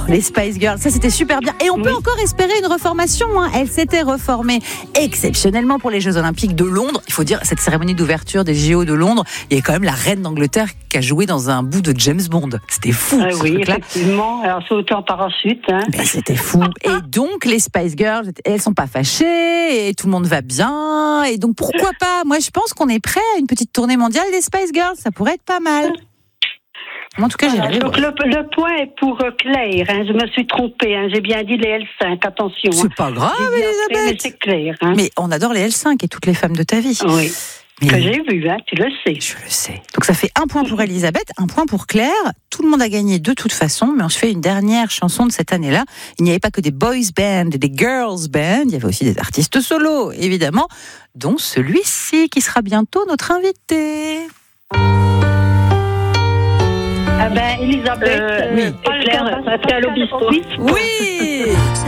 les Spice Girls, ça c'était super bien. Et on peut encore espérer une reformation. Elle s'était reformée exceptionnellement pour les Jeux Olympiques de Londres. Il faut dire, cette cérémonie d'ouverture des JO de Londres, il y avait quand même la reine d'Angleterre qui a joué dans un bout de James Bond. C'était fou. Oui, effectivement. Alors sauter en parachute. Ben, c'était fou. Et donc les Spice Girls, elles sont pas fâchées et tout le monde va bien. Et donc pourquoi pas? Moi je pense qu'on est prêt à une petite tournée mondiale des Spice Girls. Ça pourrait être pas mal. En tout cas, j'ai donc le point est pour Claire. Je me suis trompée. J'ai bien dit les L5. Attention. C'est pas grave, Elisabeth. Mais c'est clair. Mais on adore les L5 et toutes les femmes de ta vie. Oui. Mais que j'ai vu, tu le sais. Je le sais. Donc ça fait 1 point pour Elisabeth, 1 point pour Claire. Tout le monde a gagné de toute façon, mais on se fait une dernière chanson de cette année-là. Il n'y avait pas que des boys bands et des girls bands, il y avait aussi des artistes solos, évidemment, dont celui-ci qui sera bientôt notre invité. Elisabeth, oui. Claire, Pascal Obispo. Oui.